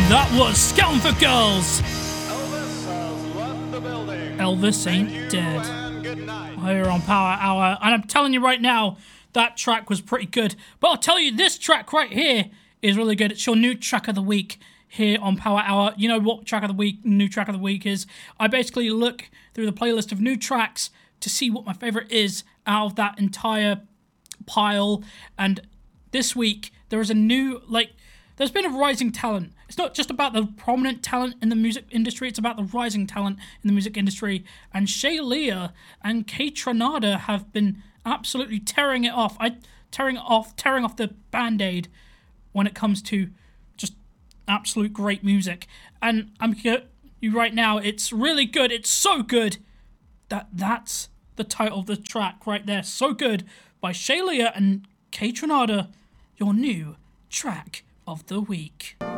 That was Scouting for Girls. Elvis has left the building. Elvis ain't Thank you dead. and good night. Here on Power Hour, and I'm telling you right now, that track was pretty good. But I'll tell you, this track right here is really good. It's your new track of the week here on Power Hour. You know what new track of the week is? I basically look through the playlist of new tracks to see what my favorite is out of that entire pile. And this week, there is a new, there's been a rising talent. It's not just about the prominent talent in the music industry, it's about the rising talent in the music industry. And Shay Leah and Kaytranada have been absolutely tearing off the Band-Aid when it comes to just absolute great music. And I'm here you right now, it's really good, it's so good that's the title of the track right there. So Good by Shay Leah and Kaytranada, your new track of the week.